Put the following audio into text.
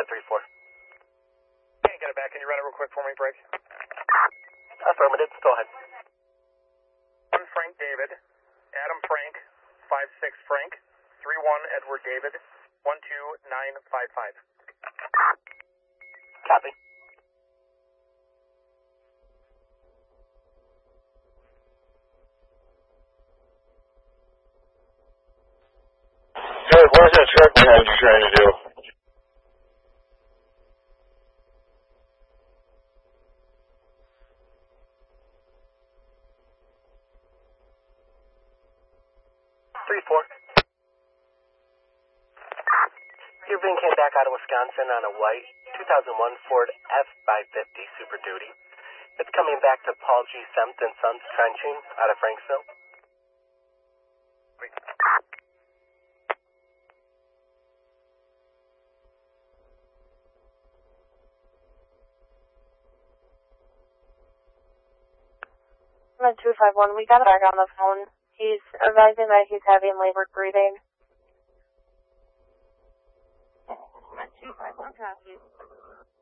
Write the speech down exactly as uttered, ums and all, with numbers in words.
ahead, three four. Can't get it back. Can you run it real quick for me, Brig? Affirmative, go ahead. one Frank David, Adam Frank, five six Frank, three one Edward David, one two nine five five. Copy. Hey, where's that truck behind you trying to do? three four. Your van came back out of Wisconsin on a white two thousand one Ford F five fifty Super Duty. It's coming back to Paul G. Semt and Sons Trenching out of Franksville. two five one, we got a back on the phone. He's advising that he's having labored breathing. two five one, copy.